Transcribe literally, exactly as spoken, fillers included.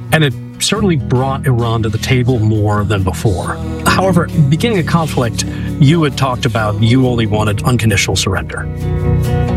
And it certainly brought Iran to the table more than before. However, beginning a conflict, you had talked about you only wanted unconditional surrender.